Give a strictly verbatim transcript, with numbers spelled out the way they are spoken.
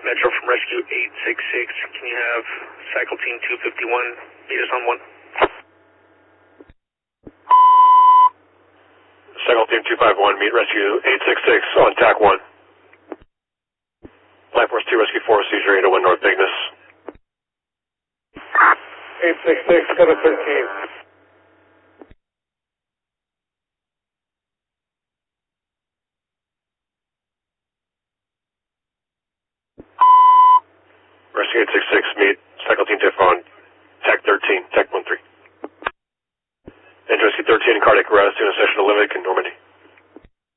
Metro from Rescue eight six six. Can you have Cycle Team two fifty-one meet us on one? Cycle Team two fifty-one, meet Rescue eight six six on T A C one. Flight Force two, Rescue four, seizure eight oh one North Bigness. eight six six, seven thirteen. Rescue eight six six, meet Cycle Team Tiff on T A C thirteen, T A C one three. Enter Rescue thirteen, cardiac arrest, in a session of Limerick in Normandy.